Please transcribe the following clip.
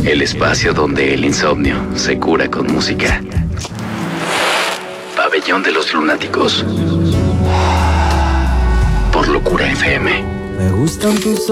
El espacio donde el insomnio se cura con música. Pabellón de los Lunáticos. Por Locura FM. Me gustan tus